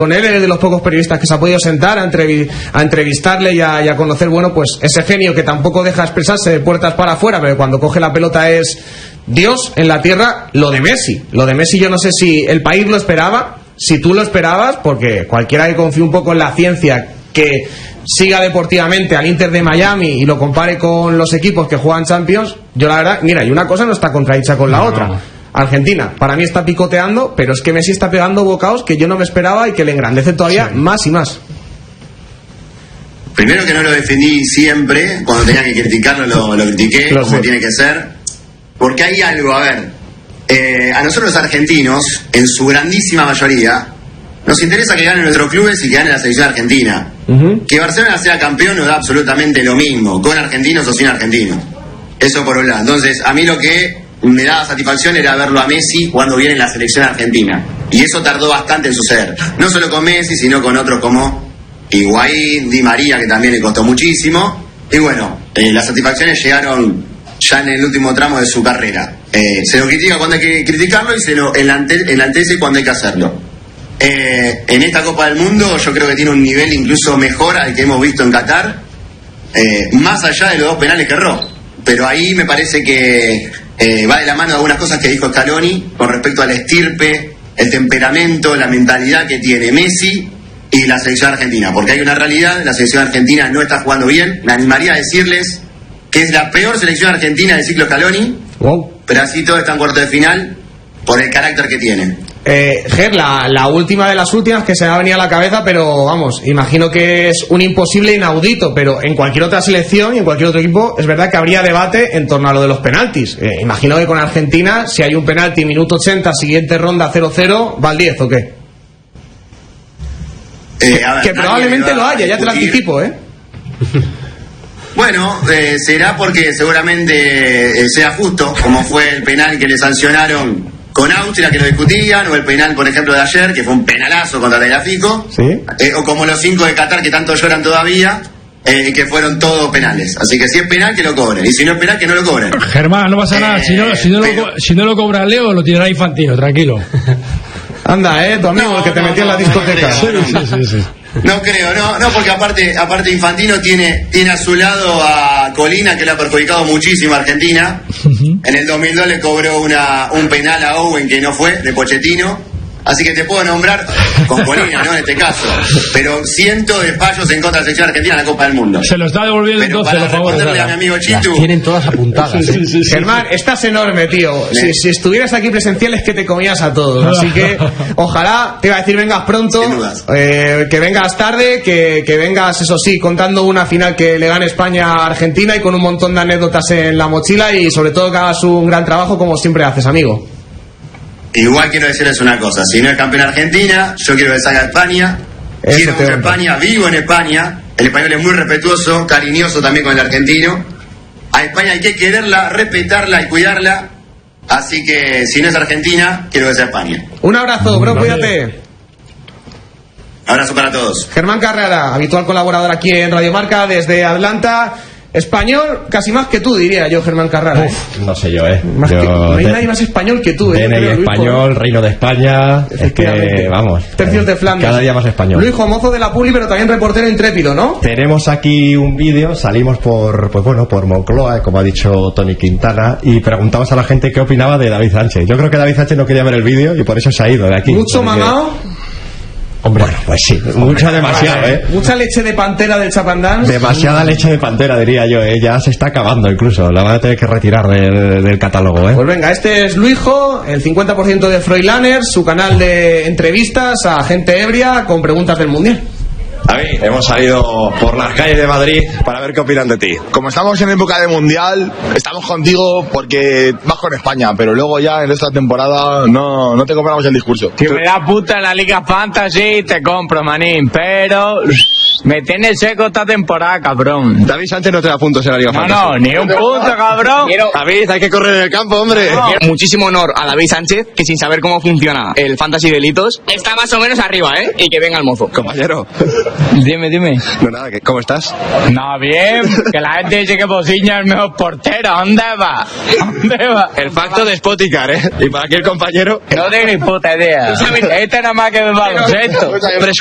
con él, es de los pocos periodistas que se ha podido sentar a entrevistarle y a conocer, bueno, pues ese genio que tampoco deja expresarse de puertas para afuera, pero cuando coge la pelota es Dios en la tierra. Lo de Messi yo no sé si el país lo esperaba, si tú lo esperabas, porque cualquiera que confíe un poco en la ciencia, que siga deportivamente al Inter de Miami y lo compare con los equipos que juegan Champions, yo la verdad, mira, y una cosa no está contradicha con la otra. Argentina, para mí está picoteando, pero es que Messi está pegando bocaos que yo no me esperaba y que le engrandece todavía más y más. Primero que no lo defendí siempre, cuando tenía que criticarlo lo critiqué, como tiene que ser, porque hay algo, a ver, a nosotros los argentinos, en su grandísima mayoría, nos interesa que ganen nuestros clubes y que gane la selección argentina. Que Barcelona sea campeón nos da absolutamente lo mismo, con argentinos o sin argentinos. Eso por un lado. Entonces, a mí lo que me daba satisfacción era verlo a Messi cuando viene en la selección argentina, y eso tardó bastante en suceder, no solo con Messi sino con otros como Higuaín, Di María, que también le costó muchísimo. Y bueno, las satisfacciones llegaron ya en el último tramo de su carrera. Se lo critica cuando hay que criticarlo y se lo enaltece cuando hay que hacerlo. En esta Copa del Mundo yo creo que tiene un nivel incluso mejor al que hemos visto en Qatar, más allá de los 2 penales que erró, pero ahí me parece que va de la mano de algunas cosas que dijo Scaloni con respecto a la estirpe, el temperamento, la mentalidad que tiene Messi y la selección argentina, porque hay una realidad: la selección argentina no está jugando bien. Me animaría a decirles que es la peor selección argentina del ciclo Scaloni, pero así todo está en cuarto de final por el carácter que tiene. Ger, la última de las últimas que se me ha venido a la cabeza, pero vamos, imagino que es un imposible inaudito, pero en cualquier otra selección y en cualquier otro equipo es verdad que habría debate en torno a lo de los penaltis. Imagino que con Argentina, si hay un penalti minuto 80, siguiente ronda 0-0, ¿va al 10 o qué? A ver, que probablemente lo haya, ya te lo anticipo, Bueno, será porque seguramente sea justo, como fue el penal que le sancionaron con Austria, que lo discutían, o el penal, por ejemplo, de ayer, que fue un penalazo contra Tagliafico, o como los 5 de Qatar, que tanto lloran todavía, que fueron todos penales. Así que si es penal, que lo cobren, y si no es penal, que no lo cobren. Germán, no pasa nada, si no lo cobra Leo, lo tirará Infantino, tranquilo. Anda, tu amigo, el que te metía en la discoteca. Sí. No creo, no, porque aparte Infantino tiene a su lado a Colina, que le ha perjudicado muchísimo a Argentina. En el 2002 le cobró un penal a Owen que no fue, de Pochettino. Así que te puedo nombrar con Colina, ¿no? En este caso. Pero cientos de fallos en contra de la selección argentina en la Copa del Mundo. Se lo está devolviendo entonces, por favor. Para responderle a mi amigo Chitu. Tienen todas apuntadas. Sí. Germán, estás enorme, tío. Si estuvieras aquí presencial es que te comías a todos. Así que ojalá, te iba a decir, vengas pronto, que vengas tarde, que vengas, eso sí, contando una final que le gane España a Argentina y con un montón de anécdotas en la mochila, y sobre todo que hagas un gran trabajo como siempre haces, amigo. Igual quiero decirles una cosa: si no es campeón Argentina, yo quiero que salga España. Quiero mucho España, vivo en España. El español es muy respetuoso, cariñoso también con el argentino. A España hay que quererla, respetarla y cuidarla. Así que si no es Argentina, quiero que sea España. Un abrazo, bro, cuídate. Abrazo para todos. Germán Carrera, habitual colaborador aquí en Radio Marca desde Atlanta. Español, casi más que tú, diría yo, Germán Carrera. No sé yo, no hay nadie más español que tú, DNI español, Reino de España. Es que, vamos. Tercios de Flandes. Cada día más español. Luis Mozo de la Publi, pero también reportero intrépido, ¿no? Tenemos aquí un vídeo, salimos por Moncloa, como ha dicho Tony Quintana, y preguntamos a la gente qué opinaba de David Sánchez. Yo creo que David Sánchez no quería ver el vídeo y por eso se ha ido de aquí. ¿Mucho mamao? Hombre, bueno, pues sí, demasiado, Mucha leche de pantera del Chapandán. Demasiada leche de pantera, diría yo, ya se está acabando incluso, la van a tener que retirar del catálogo, Pues venga, este es Luijo, el 50% de Froiláners, su canal de entrevistas a gente ebria con preguntas del Mundial. David, hemos salido por las calles de Madrid para ver qué opinan de ti. Como estamos en época de Mundial, estamos contigo porque vas con España, pero luego ya en esta temporada no te compramos el discurso. Si me da puta en la Liga Fantasy, te compro, manín, pero Me tiene seco esta temporada, cabrón. David Sánchez no te da puntos en la Liga Fantasy. No, ni un punto, cabrón. David, hay que correr en el campo, hombre. Muchísimo honor a David Sánchez, que sin saber cómo funciona el Fantasy Delitos, está más o menos arriba, ¿eh? Y que venga el mozo. Compañero. Dime. No, nada, ¿cómo estás? No, bien. Que la gente dice que Bociña es el mejor portero. ¿Dónde va? El facto de Spoticar, ¿eh? Y para aquí el compañero... No tengo ni puta idea. Este nada más que me baloncesto.